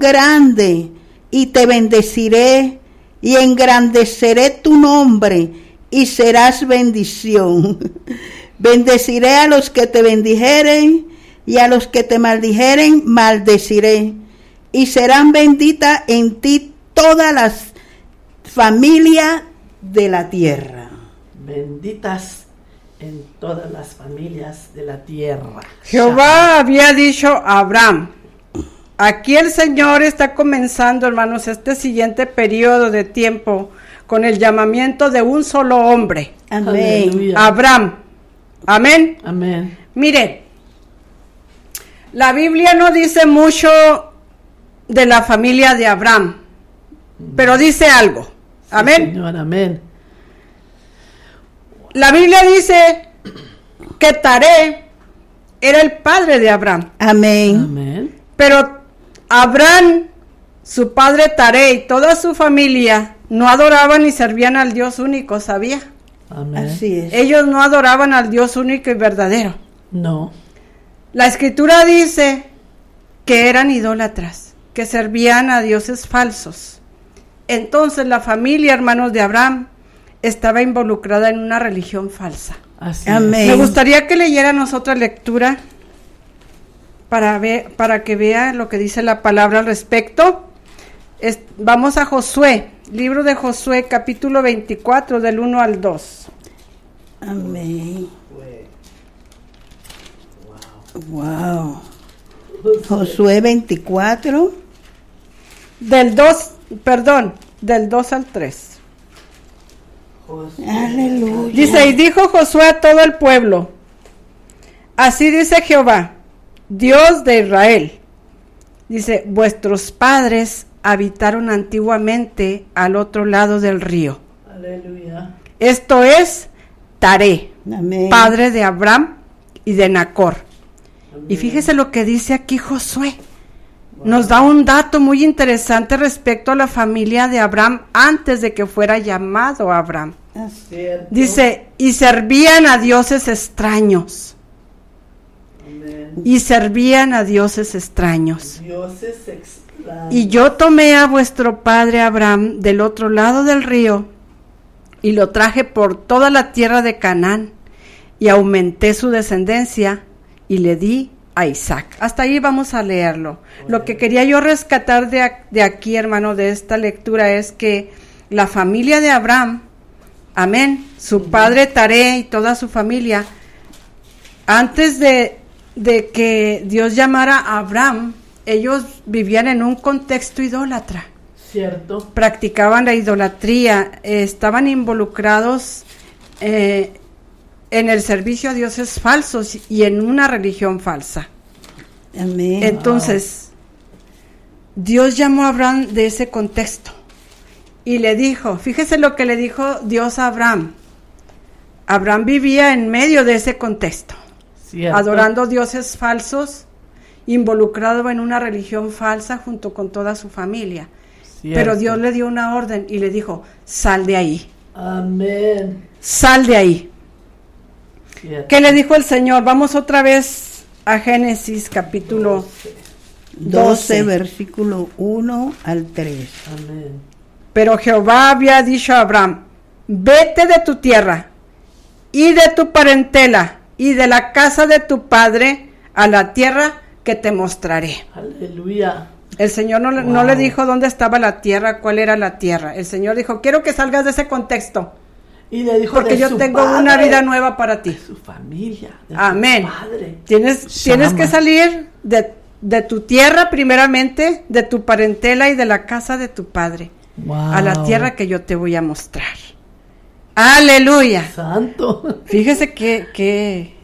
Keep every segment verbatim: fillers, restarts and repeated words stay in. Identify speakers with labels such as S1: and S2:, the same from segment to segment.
S1: grande y te bendeciré y engrandeceré tu nombre y serás bendición. Bendeciré a los que te bendijeren y a los que te maldijeren maldeciré. Y serán benditas en ti todas las familias de la tierra.
S2: Benditas en todas las familias de la tierra.
S3: Jehová había dicho a Abraham. Aquí el Señor está comenzando, hermanos, este siguiente periodo de tiempo con el llamamiento de un solo hombre.
S1: Amén.
S2: Aleluya.
S3: Abraham. Amén.
S2: Amén.
S3: Mire, la Biblia no dice mucho de la familia de Abraham, pero dice algo. Amén.
S2: Sí, Señor, amén.
S3: La Biblia dice que Taré era el padre de Abraham.
S1: Amén.
S2: Amén.
S3: Pero Abraham, su padre Taré y toda su familia no adoraban ni servían al Dios único, ¿sabía?
S2: Amén.
S1: Así es.
S3: Ellos no adoraban al Dios único y verdadero.
S2: No.
S3: La Escritura dice que eran idólatras, que servían a dioses falsos. Entonces la familia, hermanos de Abraham, estaba involucrada en una religión falsa.
S2: Así
S1: Amén.
S2: es.
S3: Me gustaría que leyeran otra lectura para ver, para que vea lo que dice la palabra al respecto. Es, vamos a Josué, libro de Josué, capítulo veinticuatro, del uno al dos.
S1: Amén. Wow. Josué veinticuatro.
S3: Del dos, perdón, del dos al tres.
S1: Aleluya.
S3: Dice, y dijo Josué a todo el pueblo, así dice Jehová, Dios de Israel. Dice, vuestros padres habitaron antiguamente al otro lado del río.
S2: Aleluya.
S3: Esto es Taré,
S1: Amén.
S3: padre de Abraham y de Nacor.
S2: Amén.
S3: Y fíjese lo que dice aquí Josué. Nos da un dato muy interesante respecto a la familia de Abraham antes de que fuera llamado Abraham.
S2: Cierto.
S3: Dice, y servían a dioses extraños.
S2: Amén.
S3: Y servían a dioses extraños.
S2: Dioses extraños.
S3: Y yo tomé a vuestro padre Abraham del otro lado del río y lo traje por toda la tierra de Canaán y aumenté su descendencia y le di a Isaac. Hasta ahí vamos a leerlo. Bueno. Lo que quería yo rescatar de, de aquí, hermano, de esta lectura es que la familia de Abraham, amén, su uh-huh. padre Taré y toda su familia, antes de, de que Dios llamara a Abraham, ellos vivían en un contexto idólatra.
S2: Cierto.
S3: Practicaban la idolatría, eh, estaban involucrados eh, en el servicio a dioses falsos y en una religión falsa.
S1: Amén.
S3: Entonces, wow. Dios llamó a Abraham de ese contexto y le dijo, fíjese lo que le dijo Dios a Abraham. Abraham vivía en medio de ese contexto,
S2: cierto.
S3: Adorando dioses falsos, involucrado en una religión falsa junto con toda su familia. Cierto. Pero Dios le dio una orden y le dijo, sal de ahí.
S2: Amén.
S3: Sal de ahí.
S2: Cierto.
S3: ¿Qué le dijo el Señor? Vamos otra vez a Génesis capítulo
S1: doce, versículo uno al tres.
S2: Amén.
S3: Pero Jehová había dicho a Abraham, vete de tu tierra y de tu parentela y de la casa de tu padre a la tierra que te mostraré.
S2: Aleluya.
S3: El Señor no, wow. no le dijo dónde estaba la tierra, cuál era la tierra. El Señor dijo, quiero que salgas de ese contexto.
S2: Y le dijo,
S3: porque
S2: de
S3: yo
S2: su
S3: tengo
S2: padre,
S3: una vida nueva para ti.
S2: De su familia. De
S3: Amén.
S2: Su padre.
S3: Tienes, tienes que salir de, de tu tierra primeramente, de tu parentela y de la casa de tu padre.
S2: Wow.
S3: A la tierra que yo te voy a mostrar. Aleluya.
S2: Santo.
S3: Fíjese que, que,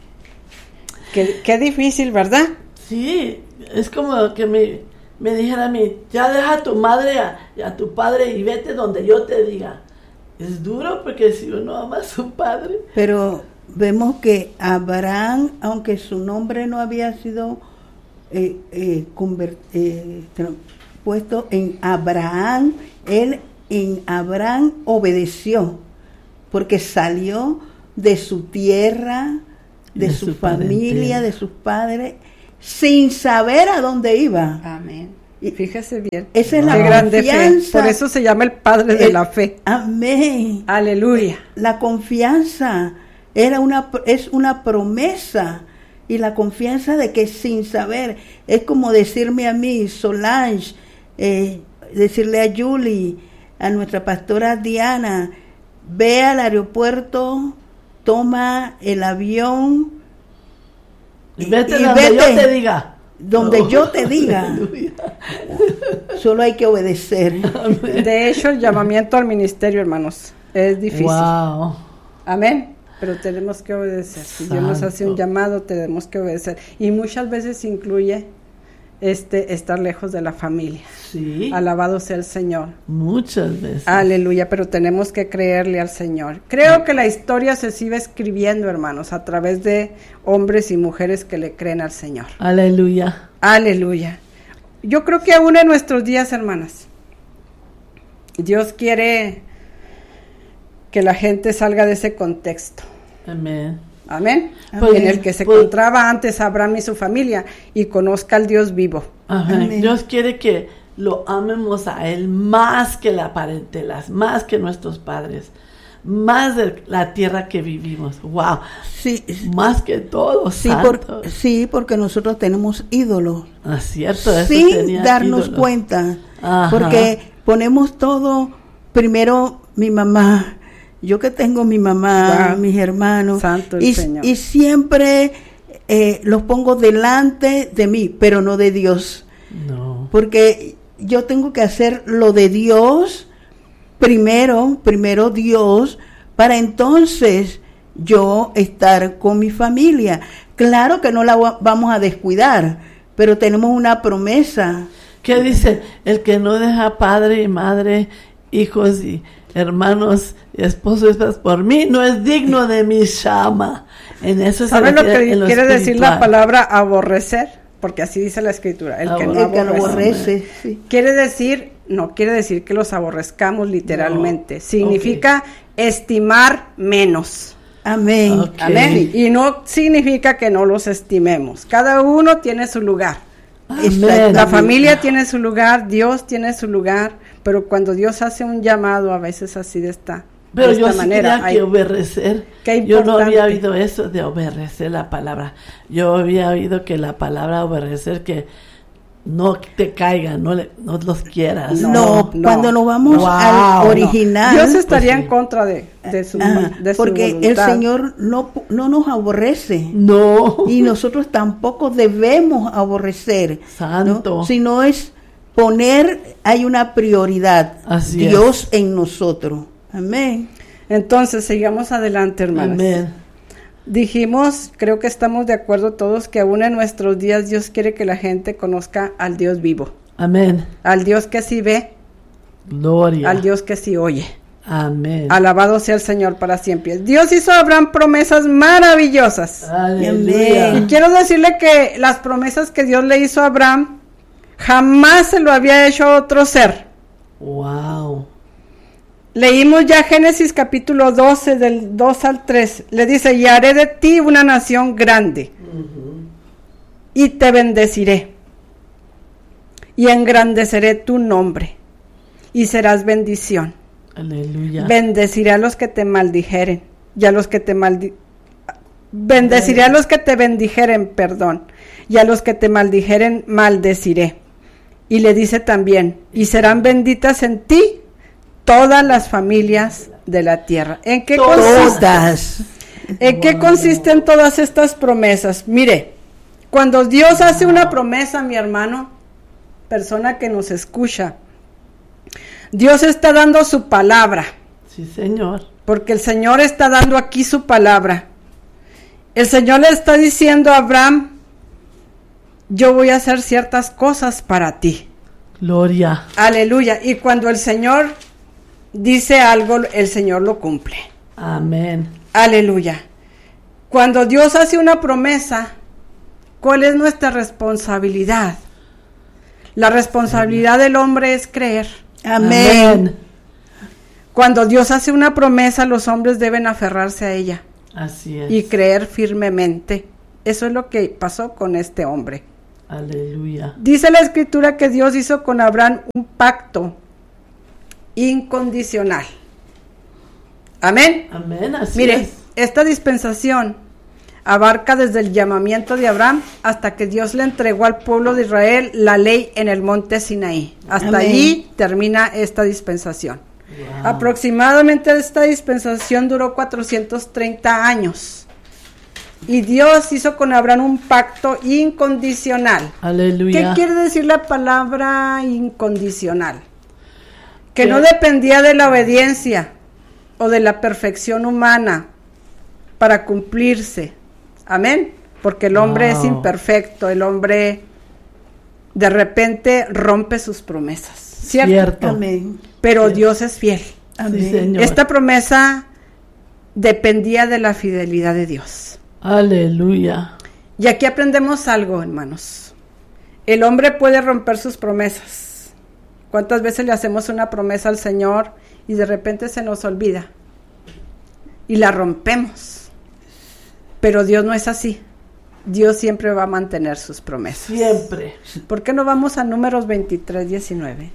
S3: que, que difícil, ¿verdad?
S2: Sí, es como que me, me dijera a mí, ya deja a tu madre y a, a tu padre y vete donde yo te diga. Es duro porque si uno ama a su padre.
S1: Pero vemos que Abraham, aunque su nombre no había sido eh, eh, convert, eh, puesto en Abraham, él en Abraham obedeció, porque salió de su tierra, de, de su, su familia, de sus padres, sin saber a dónde iba.
S3: Amén.
S1: Y
S3: fíjese bien.
S1: Esa es
S3: Qué
S1: la
S3: grande fe.
S1: confianza.
S3: Por eso se llama el Padre de
S1: El-
S3: la fe.
S1: Amén.
S3: Aleluya.
S1: La confianza era una, es una promesa. Y la confianza de que sin saber, es como decirme a mí, Solange, eh, decirle a Julie, a nuestra pastora Diana, ve al aeropuerto, toma el avión
S2: Y vete
S1: y
S2: donde
S1: vete
S2: yo te diga.
S1: donde
S2: Oh,
S1: yo te diga.
S2: aleluya.
S1: Solo hay que obedecer.
S3: De hecho, el llamamiento al ministerio, hermanos, es difícil.
S2: Wow.
S3: Amén. Pero tenemos que obedecer. Si Dios nos hace un
S2: Santo.
S3: llamado, tenemos que obedecer. Y muchas veces incluye este estar lejos de la familia.
S2: Sí.
S3: Alabado sea el Señor.
S2: Muchas veces.
S3: Aleluya, pero tenemos que creerle al Señor. Creo que la historia se sigue escribiendo, hermanos, a través de hombres y mujeres que le creen al Señor.
S2: Aleluya.
S3: Aleluya. Yo creo que aún en nuestros días, hermanas, Dios quiere que la gente salga de ese contexto.
S2: Amén.
S3: Amén.
S2: Pues,
S3: en el que se
S2: pues-
S3: encontraba antes Abraham y su familia y conozca al Dios vivo.
S2: Amén.
S1: Amén.
S2: Dios quiere que lo amemos a Él más que la parentelas, más que nuestros padres, más de la tierra que vivimos. Wow.
S1: Sí,
S2: Más que todo.
S1: sí,
S2: santo.
S1: por- sí, porque nosotros tenemos ídolos.
S2: Ah, cierto. eso
S1: Sin
S2: tenía
S1: darnos
S2: ídolos.
S1: cuenta,
S2: Ajá.
S1: porque ponemos todo, primero mi mamá, yo que tengo mi mamá,
S3: Wow.
S1: mis hermanos,
S3: Santo el
S1: y,
S3: Señor.
S1: y siempre eh, los pongo delante de mí, pero no de Dios,
S2: No.
S1: porque yo tengo que hacer lo de Dios primero, primero Dios, para entonces yo estar con mi familia. Claro que no la va- vamos a descuidar, pero tenemos una promesa.
S2: ¿Qué dice? El que no deja padre y madre, hijos y hermanos, y esposo y esposas por mí, no es digno de mi shama. En eso se
S3: ¿Saben lo
S2: refiere
S3: que
S2: en lo
S3: quiere decir la
S2: espiritual.
S3: palabra aborrecer? Porque así dice la escritura. El que no
S2: Aborrecer.
S1: El que no
S3: aborrece.
S1: aborrece, sí.
S3: Quiere decir, no quiere decir que los aborrezcamos literalmente.
S2: No.
S3: Significa estimar menos.
S1: Amén.
S2: Ok.
S3: Amén. Y no significa que no los estimemos. Cada uno tiene su lugar.
S2: Amén.
S3: La familia tiene su lugar, Dios tiene su lugar, pero cuando Dios hace un llamado, a veces así de esta,
S2: Pero
S3: de esta
S2: yo sí
S3: manera.
S2: tenía
S3: hay-
S2: que obedecer.
S3: Qué
S2: Yo no había
S3: importante.
S2: oído eso de obedecer la palabra. Yo había oído que la palabra obedecer, que no te caigan, no, le- no los quieras.
S1: No,
S3: no.
S1: cuando nos vamos
S2: Wow,
S1: al
S2: no.
S1: original,
S3: Dios estaría
S2: Pues sí.
S3: en contra de, de su,
S1: ah,
S3: de su
S1: porque el
S3: voluntad.
S1: Señor no, no nos aborrece.
S2: No.
S1: Y nosotros tampoco debemos aborrecer,
S2: Santo.
S1: ¿no? Sino es poner, hay una prioridad,
S2: Así
S1: Dios en nosotros. Amén.
S3: Entonces, sigamos adelante, hermanos.
S2: Amén.
S3: Dijimos, creo que estamos de acuerdo todos, que aún en nuestros días Dios quiere que la gente conozca al Dios vivo,
S2: Amén.
S3: al Dios que sí ve,
S2: Gloria.
S3: al Dios que sí oye.
S2: Amén.
S3: Alabado sea el Señor para siempre. Dios hizo a Abraham promesas maravillosas.
S2: Aleluya.
S3: Y quiero decirle que las promesas que Dios le hizo a Abraham jamás se lo había hecho a otro ser.
S2: Wow.
S3: Leímos ya Génesis capítulo doce del dos al tres. Le dice, y haré de ti una nación grande y te bendeciré y engrandeceré tu nombre y serás bendición.
S2: Aleluya.
S3: Bendeciré a los que te maldijeren y a los que te maldi bendeciré a los que te bendijeren, perdón, y a los que te maldijeren maldeciré. Y le dice también, y serán benditas en ti todas las familias de la tierra. ¿En qué consiste?
S1: Todas.
S3: ¿En qué consisten todas estas promesas? Mire, cuando Dios hace una promesa, mi hermano, persona que nos escucha, Dios está dando su palabra,
S2: Sí, Señor.
S3: porque el Señor está dando aquí su palabra. El Señor le está diciendo a Abraham, yo voy a hacer ciertas cosas para ti.
S2: Gloria.
S3: Aleluya. Y cuando el Señor dice algo, el Señor lo cumple.
S2: Amén.
S3: Aleluya. Cuando Dios hace una promesa, ¿cuál es nuestra responsabilidad? La responsabilidad del hombre es creer.
S1: Amén.
S3: Cuando Dios hace una promesa, los hombres deben aferrarse a ella
S2: Así es.
S3: y creer firmemente. Eso es lo que pasó con este hombre.
S2: Aleluya.
S3: Dice la escritura que Dios hizo con Abraham un pacto incondicional. Amén.
S2: Amén, así
S3: Mire,
S2: es.
S3: esta dispensación abarca desde el llamamiento de Abraham hasta que Dios le entregó al pueblo de Israel la ley en el monte Sinaí. Hasta
S1: Amén.
S3: allí termina esta dispensación.
S2: Wow.
S3: Aproximadamente esta dispensación duró cuatrocientos treinta años. Y Dios hizo con Abraham un pacto incondicional.
S2: Aleluya.
S3: ¿Qué quiere decir la palabra incondicional? Que
S2: ¿Qué?
S3: no dependía de la obediencia o de la perfección humana para cumplirse. Amén. Porque el hombre
S2: Wow.
S3: es imperfecto, el hombre de repente rompe sus promesas. ¿Cierto?
S2: Cierto.
S1: Amén.
S3: Pero
S2: Cierto.
S3: Dios es fiel.
S2: Sí,
S1: Amén.
S2: Señor.
S3: Esta promesa dependía de la fidelidad de Dios.
S2: Aleluya.
S3: Y aquí aprendemos algo, hermanos. El hombre puede romper sus promesas. ¿Cuántas veces le hacemos una promesa al Señor y de repente se nos olvida? Y la rompemos. Pero Dios no es así. Dios siempre va a mantener sus promesas.
S2: Siempre.
S3: ¿Por qué no vamos a Números veintitrés, diecinueve?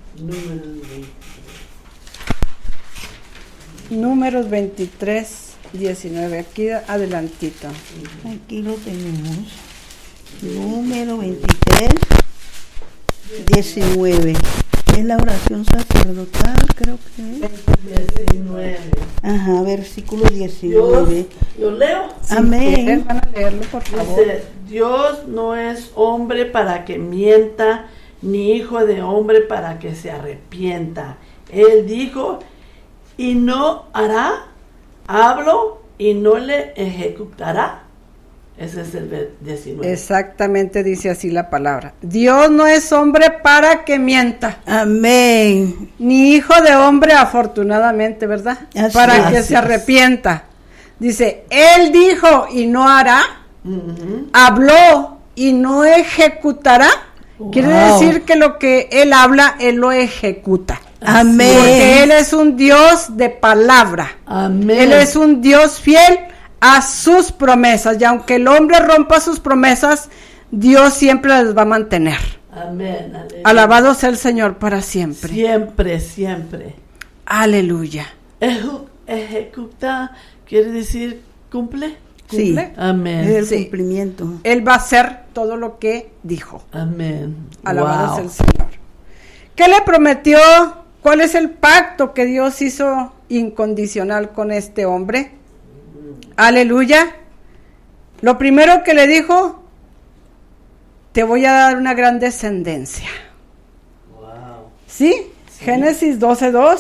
S3: Números veintitrés, diecinueve. Aquí adelantito.
S1: Aquí lo tenemos. Número veintitrés, diecinueve. Es la oración sacerdotal, creo que es.
S2: diecinueve.
S1: Ajá, versículo
S2: Dios,
S1: diecinueve.
S2: yo leo.
S1: Amén.
S3: Van a leerlo, por favor.
S2: Dice, Dios no es hombre para que mienta, ni hijo de hombre para que se arrepienta. Él dijo, y no hará, hablo, y no le ejecutará. Ese es el ve- diecinueve.
S3: Exactamente dice así la palabra. Dios no es hombre para que mienta,
S1: Amén.
S3: ni hijo de hombre, afortunadamente, ¿verdad?
S1: Así
S3: para
S2: es.
S3: que
S2: Así
S3: se
S2: es.
S3: arrepienta. Dice, Él dijo y no hará,
S2: Ujú.
S3: habló y no ejecutará. Quiere
S2: Wow.
S3: decir que lo que Él habla, Él lo ejecuta. Porque
S1: Amén.
S3: Él es un Dios de palabra.
S2: Amén.
S3: Él es un Dios fiel a sus promesas. Y aunque el hombre rompa sus promesas, Dios siempre las va a mantener.
S2: Amén. Aleluya.
S3: Alabado sea el Señor para siempre.
S2: Siempre, siempre.
S3: Aleluya.
S2: Eju- ejecuta quiere decir cumple.
S1: Sí.
S3: ¿Cumple?
S1: Es
S2: Amén.
S1: el
S3: Sí.
S1: cumplimiento.
S3: Él va a hacer todo lo que dijo.
S2: Amén.
S3: Alabado
S2: Wow.
S3: sea el Señor. ¿Qué le prometió? ¿Cuál es el pacto que Dios hizo incondicional con este hombre? Aleluya. Lo primero que le dijo, te voy a dar una gran descendencia.
S2: Wow.
S3: ¿Sí? Génesis doce dos.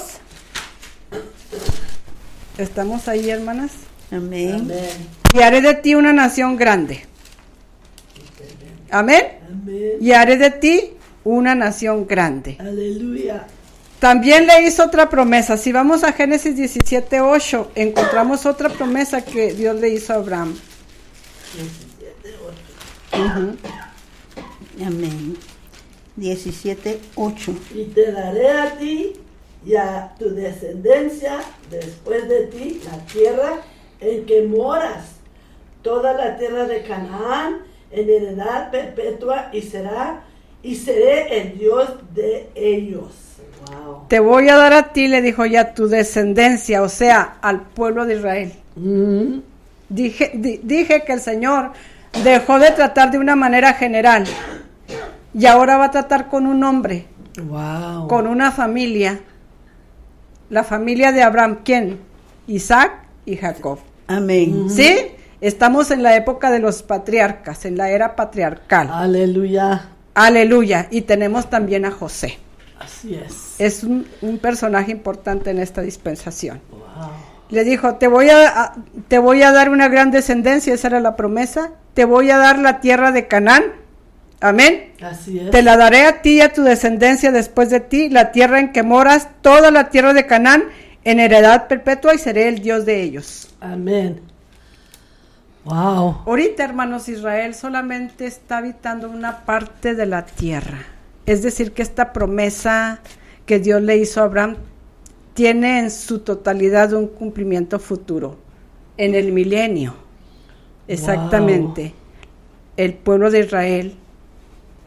S3: ¿Estamos ahí, hermanas?
S1: Amén.
S2: Amén.
S3: Y haré de ti una nación grande. Amén.
S2: Amén.
S3: Y haré de ti una nación grande.
S2: Aleluya.
S3: También le hizo otra promesa. Si vamos a Génesis diecisiete ocho, encontramos otra promesa que Dios le hizo a Abraham. Ujú.
S1: Amén. diecisiete ocho.
S2: Y te daré a ti y a tu descendencia después de ti la tierra en que moras, toda la tierra de Canaán en heredad perpetua y será y seré el Dios de ellos. Wow.
S3: Te voy a dar a ti, le dijo ya, tu descendencia, o sea, al pueblo de Israel.
S2: Mm.
S3: Dije, di- dije que el Señor dejó de tratar de una manera general y ahora va a tratar con un hombre,
S2: Wow.
S3: con una familia, la familia de Abraham. ¿Quién? Isaac y Jacob.
S1: Amén.
S3: ¿Sí? Estamos en la época de los patriarcas, en la era patriarcal.
S2: Aleluya.
S3: Aleluya. Y tenemos también a José.
S2: Así es.
S3: Es un, un personaje importante en esta dispensación.
S2: Wow.
S3: Le dijo, te voy a, a- te voy a dar una gran descendencia, esa era la promesa. Te voy a dar la tierra de Canaán. Amén.
S2: Así es.
S3: Te la daré a ti y a tu descendencia después de ti, la tierra en que moras, toda la tierra de Canaán, en heredad perpetua, y seré el Dios de ellos.
S2: Amén. Wow.
S3: Ahorita, hermanos, Israel solamente está habitando una parte de la tierra. Es decir, que esta promesa que Dios le hizo a Abraham tiene en su totalidad un cumplimiento futuro, en el milenio. Exactamente. El pueblo de Israel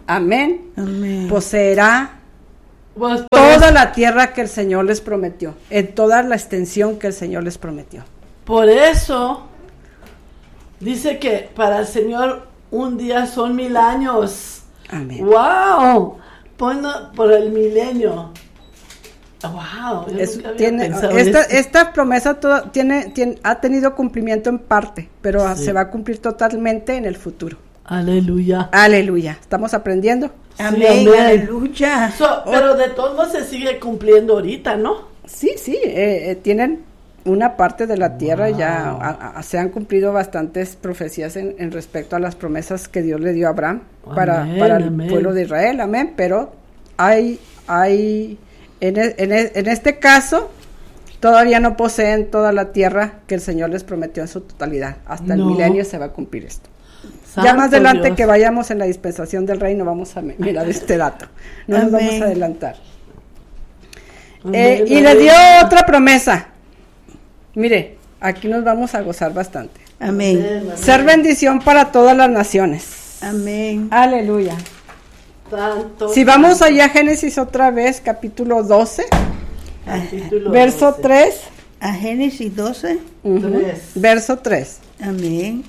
S3: amén,
S1: Amén.
S3: poseerá
S2: Pues por
S3: toda
S2: eso,
S3: la tierra que el Señor les prometió, en toda la extensión que el Señor les prometió.
S2: por eso dice que para el Señor un día son mil años.
S3: Amén.
S2: ¡Wow! Ponlo por el milenio. ¡Wow! Yo
S3: Es-
S2: nunca había
S3: tiene,
S2: pensado en
S3: esta,
S2: eso.
S3: esta promesa toda- tiene, tiene, ha tenido cumplimiento en parte, pero
S2: Sí.
S3: se va a cumplir totalmente en el futuro.
S2: Aleluya.
S3: Aleluya. ¿Estamos aprendiendo?
S1: Amén.
S2: amén.
S1: Aleluya.
S2: So, pero de todos modos se sigue cumpliendo ahorita, ¿no?
S3: Sí, sí, eh, eh, tienen una parte de la tierra ya, a- a- se han cumplido bastantes profecías en, en respecto a las promesas que Dios le dio a Abraham para,
S2: Amén,
S3: para el
S2: amén.
S3: pueblo de Israel, amén, pero hay, hay, en, e- en e- en este caso, todavía no poseen toda la tierra que el Señor les prometió en su totalidad, hasta el
S2: No.
S3: milenio se va a cumplir esto. ya
S2: Santo
S3: más adelante
S2: Dios.
S3: que vayamos en la dispensación del reino vamos a mi- mirar este dato, no nos
S1: Amén.
S3: vamos a adelantar.
S2: Amén,
S3: Eh, y
S2: amén.
S3: le dio otra promesa. Mire, aquí nos vamos a gozar bastante.
S1: Amén.
S2: Amén, amén.
S3: Ser bendición para todas las naciones.
S1: Amén.
S3: Aleluya.
S2: Santo.
S3: Si vamos allá a Génesis otra vez, capítulo doce,
S2: Capítulo
S3: verso
S2: doce.
S3: tres.
S1: A Génesis doce.
S3: ujú,
S2: Tres.
S3: verso tres.
S1: Amén.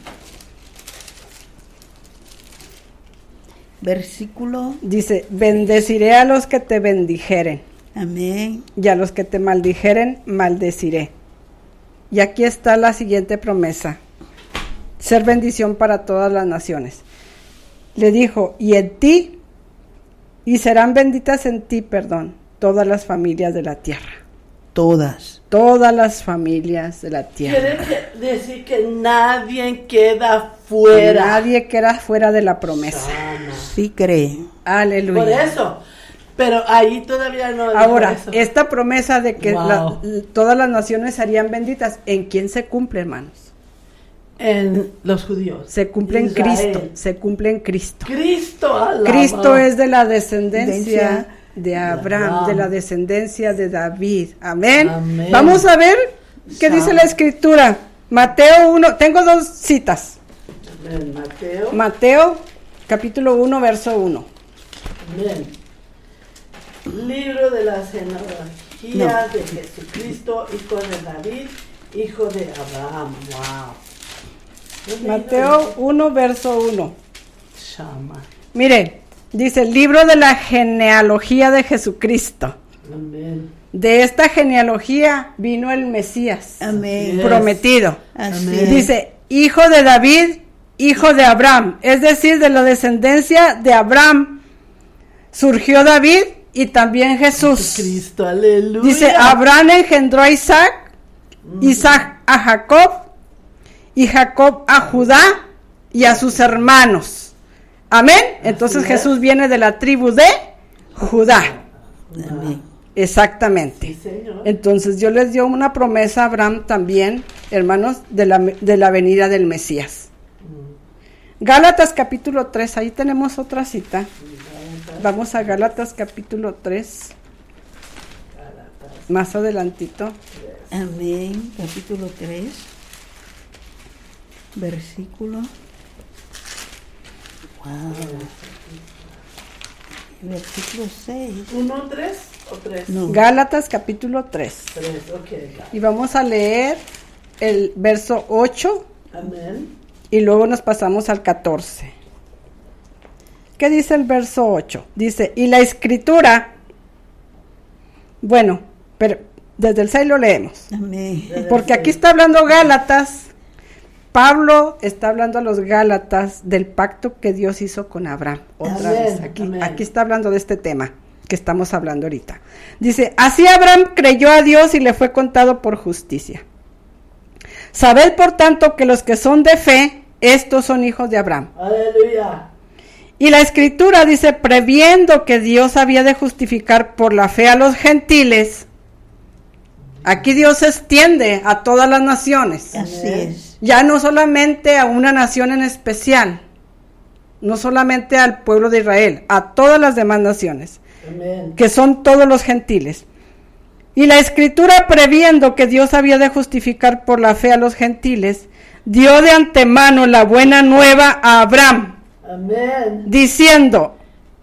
S1: Versículo.
S3: Dice, bendeciré a los que te bendijeren,
S1: Amén.
S3: y a los que te maldijeren, maldeciré. Y aquí está la siguiente promesa. Ser bendición para todas las naciones. Le dijo, y en ti, y serán benditas en ti, perdón, todas las familias de la tierra.
S1: Todas.
S3: Todas las familias de la tierra.
S2: Quiere que- decir que nadie queda fuera.
S3: Nadie queda fuera de la promesa.
S2: Sana.
S1: Sí cree.
S3: Aleluya.
S2: Por eso. Pero ahí todavía no. dijo
S3: Ahora,
S2: eso.
S3: esta promesa de que
S2: Wow.
S3: la- todas las naciones serían benditas, ¿en quién se cumple, hermanos?
S2: En los judíos.
S3: Se cumple en
S2: Israel.
S3: Cristo, se cumple en Cristo.
S2: Cristo. alabado.
S3: Cristo es de la descendencia
S1: Descendencia
S3: de Abraham,
S2: Abraham.
S3: de la descendencia de David. Amén.
S2: Amén.
S3: Vamos a ver qué
S2: Santo.
S3: dice la escritura. Mateo uno, tengo dos citas.
S2: En Mateo.
S3: Mateo capítulo uno, verso uno.
S2: Amén. Libro de las genealogías de Jesucristo, hijo de David, hijo de Abraham. Wow.
S3: Mateo uno, verso uno.
S2: Chama.
S3: Mire, dice el libro de la genealogía de Jesucristo.
S2: Amén.
S3: De esta genealogía vino el Mesías
S1: Amén.
S2: Yes.
S3: prometido.
S1: Así
S2: Amén.
S1: es.
S3: Dice, hijo de David, hijo de Abraham. Es decir, de la descendencia de Abraham surgió David y también Jesús.
S2: Cristo, aleluya.
S3: Dice, Abraham engendró a Isaac, Isaac a Jacob, y Jacob a Judá y a sus hermanos. Amén. Entonces
S2: es.
S3: Jesús viene de la tribu de Judá.
S1: Amén.
S3: Exactamente.
S2: Sí, Señor.
S3: Entonces Dios les dio una promesa a Abraham también, hermanos, de la, de la venida del Mesías. Gálatas capítulo tres, ahí tenemos otra cita. Vamos a Gálatas capítulo tres, más adelantito.
S1: Amén. Capítulo tres. Versículo. Wow. Versículo seis.
S2: ¿Uno, tres o tres?
S1: No.
S3: Gálatas capítulo tres.
S2: Tres, ok.
S3: Y vamos a leer el verso ocho
S2: Amén.
S3: y luego nos pasamos al catorce. ¿Qué dice el verso ocho? Dice, y la escritura, bueno, pero desde el seis lo leemos,
S1: Amén.
S3: porque aquí está hablando Gálatas, Pablo está hablando a los Gálatas del pacto que Dios hizo con Abraham. Otra
S2: Amén,
S3: vez, aquí,
S2: amén.
S3: aquí está hablando de este tema que estamos hablando ahorita. Dice, así Abraham creyó a Dios y le fue contado por justicia. Sabed por tanto que los que son de fe, estos son hijos de Abraham.
S2: Aleluya.
S3: Y la escritura dice, previendo que Dios había de justificar por la fe a los gentiles, aquí Dios se extiende a todas las naciones,
S1: Así es.
S3: ya no solamente a una nación en especial, no solamente al pueblo de Israel, a todas las demás naciones,
S2: Amén.
S3: que son todos los gentiles. Y la escritura, previendo que Dios había de justificar por la fe a los gentiles, dio de antemano la buena nueva a Abraham,
S2: Amén.
S3: diciendo,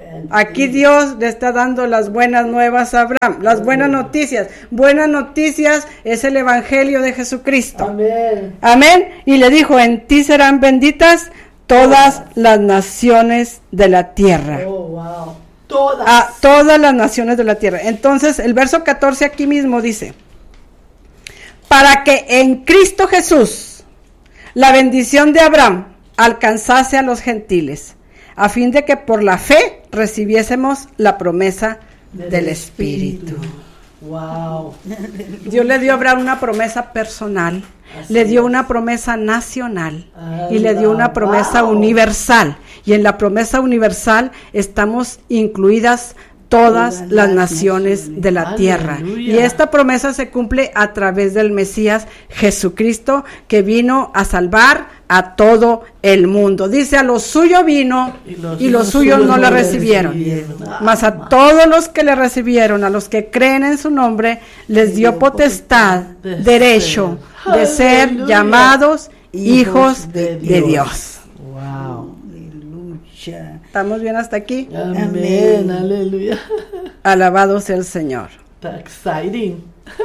S3: Aquí Dios le está dando las buenas nuevas a Abraham, las buenas noticias. Buenas noticias es el evangelio de Jesucristo.
S2: Amén.
S3: Amén. Y le dijo, en ti serán benditas todas las naciones de la tierra.
S2: Oh, wow. Todas.
S3: A todas las naciones de la tierra. Entonces, el verso catorce aquí mismo dice, para que en Cristo Jesús la bendición de Abraham alcanzase a los gentiles, a fin de que por la fe recibiésemos la promesa del, del Espíritu. Espíritu.
S2: Wow.
S3: Dios le dio a Abraham una promesa personal, así le dio es. una promesa nacional Ay, y le dio una promesa wow. universal. Y en la promesa universal estamos incluidas todas, todas las naciones, naciones de la Aleluya. tierra. Y esta promesa se cumple a través del Mesías Jesucristo, que vino a salvar a todo el mundo. Dice, a los suyos vino y los, y los suyos no le recibieron. recibieron. Mas a todos los que le recibieron, a los que creen en su nombre, les dio potestad, de derecho de ser Aleluya. llamados hijos de Dios. De Dios.
S1: Wow. Aleluya.
S3: ¿Estamos bien hasta aquí?
S2: Amén. Amén. Aleluya.
S3: Alabado sea el Señor.
S2: Está exciting.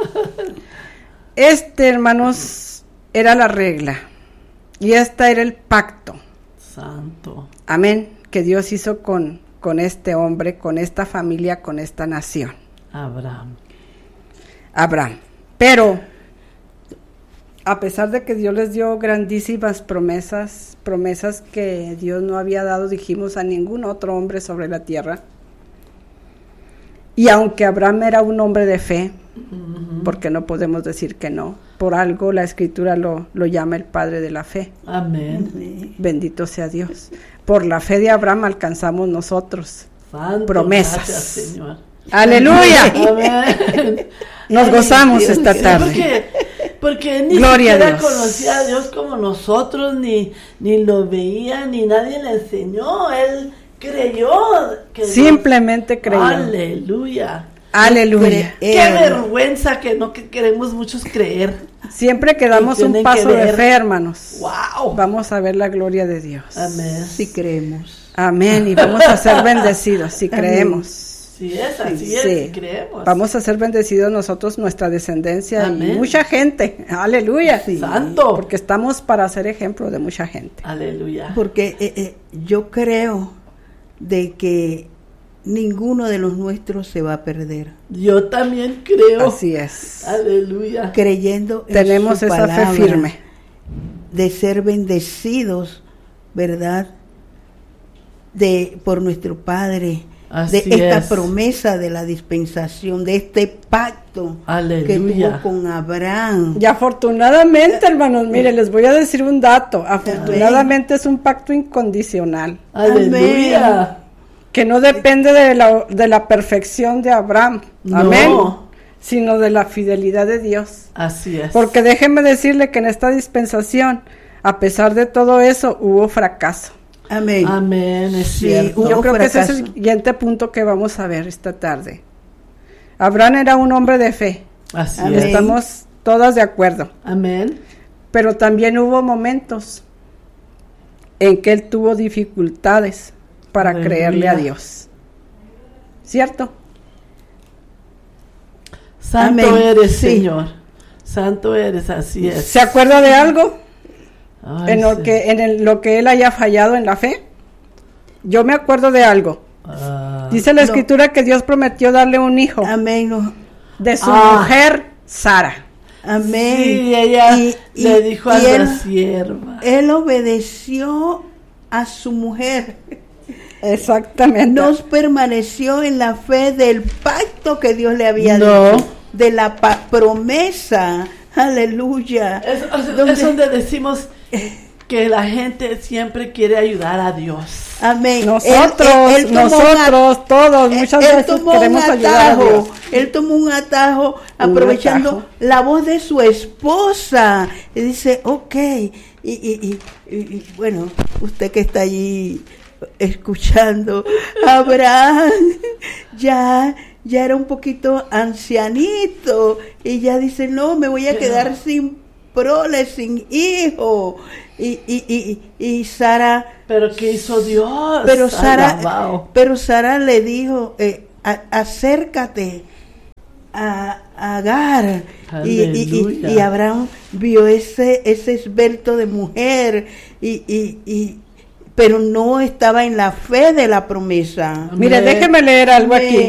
S3: Este, hermanos, era la regla. Y este era el pacto.
S2: Santo.
S3: Amén. Que Dios hizo con, con este hombre, con esta familia, con esta nación.
S2: Abraham.
S3: Abraham. Pero, a pesar de que Dios les dio grandísimas promesas, promesas que Dios no había dado, dijimos, a ningún otro hombre sobre la tierra. Y aunque Abraham era un hombre de fe, uh-huh. porque no podemos decir que no, por algo la Escritura lo, lo llama el Padre de la fe.
S2: Amén.
S3: Bendito sea Dios. Por la fe de Abraham alcanzamos nosotros
S2: Santo,
S3: promesas.
S2: Gracias, Señor.
S3: Aleluya.
S2: Amén.
S3: Nos gozamos
S2: Dios,
S3: esta tarde.
S2: Porque, porque ni
S3: Gloria
S2: siquiera
S3: a Dios.
S2: conocía a Dios como nosotros, ni, ni lo veía, ni nadie le enseñó. Él creyó. Que
S3: Simplemente
S2: Dios,
S3: creyó.
S2: Aleluya.
S3: Aleluya.
S2: Qué vergüenza que no que queremos muchos creer.
S3: Siempre que damos un paso de fe, hermanos.
S2: Wow.
S3: Vamos a ver la gloria de Dios.
S2: Amén.
S1: Si creemos.
S3: Amén. Y vamos a ser bendecidos si creemos.
S2: Sí es, así sí, es,
S3: sí.
S2: si creemos.
S3: Vamos a ser bendecidos nosotros, nuestra descendencia. Amén. Y mucha gente. Aleluya.
S2: Sí. Santo.
S3: Porque estamos para ser ejemplo de mucha gente.
S2: Aleluya.
S1: Porque eh, eh, yo creo de que ninguno de los nuestros se va a perder.
S2: Yo también creo.
S3: Así es.
S2: Aleluya.
S1: Creyendo en
S3: Tenemos
S1: su
S3: esa
S1: palabra,
S3: fe firme.
S1: De ser bendecidos, ¿verdad? De por nuestro Padre.
S2: Así
S1: de esta
S2: es.
S1: promesa de la dispensación, de este pacto
S2: Aleluya.
S1: que tuvo con Abraham.
S3: Y afortunadamente, hermanos, mire, les voy a decir un dato. Afortunadamente Amén. Es un pacto incondicional.
S2: Aleluya.
S1: Amén.
S3: Que no depende de la, de la perfección de Abraham. Amén. No. Sino de la fidelidad de Dios.
S2: Así es.
S3: Porque déjenme decirle que en esta dispensación, a pesar de todo eso, hubo fracaso.
S1: Amén.
S2: Amén, es
S1: sí,
S2: cierto.
S3: Yo creo
S1: fracaso.
S3: que ese es el siguiente punto que vamos a ver esta tarde. Abraham era un hombre de fe.
S2: Así
S1: Amén.
S2: es.
S3: Estamos todas de acuerdo.
S2: Amén.
S3: Pero también hubo momentos en que él tuvo dificultades para
S2: Aleluya.
S3: creerle a Dios. ¿Cierto?
S2: Santo
S1: Amén.
S2: eres,
S1: Sí.
S2: Señor. Santo eres, así es.
S3: ¿Se acuerda de algo?
S2: Ay,
S3: en lo
S2: sí.
S3: que en el- lo que él haya fallado en la fe. Yo me acuerdo de algo.
S2: Ah.
S3: Dice la
S1: No.
S3: escritura que Dios prometió darle un hijo
S1: Amén. No.
S3: de su
S2: Ah.
S3: mujer Sara.
S1: Amén.
S2: Sí, ella
S1: Y-
S2: le
S1: y-
S2: dijo a
S1: y
S2: la
S1: él-
S2: sierva.
S1: Él obedeció a su mujer.
S3: Exactamente.
S1: No permaneció en la fe del pacto que Dios le había
S2: No.
S1: dicho, de la pa- promesa. Aleluya.
S2: Es, es-
S1: Donde-
S2: es donde decimos que la gente siempre quiere ayudar a Dios.
S1: Amén.
S3: Nosotros,
S1: Él- él- él tomó un
S3: nosotros, todos,
S1: Él-
S3: muchas
S1: él
S3: veces
S1: tomó
S3: queremos
S1: un
S3: ayudar a
S1: atajo,
S3: Dios.
S1: él tomó un atajo aprovechando
S3: atajo.
S1: la voz de su esposa y dice, ok, y, y, y, y, bueno, usted que está allí escuchando, Abraham ya, ya era un poquito ancianito y ya dice, no, me voy a
S2: Pero-
S1: quedar sin prole sin hijo. Y, y, y, y Sara...
S2: Pero ¿qué hizo Dios?
S1: Pero Sara,
S2: Alabao.
S1: pero Sara le dijo, eh, a, acércate a, a Agar. Y, y, y, y Abraham vio ese, ese esbelto de mujer, y, y, y, pero no estaba en la fe de la promesa.
S3: Mire, déjeme leer algo aquí.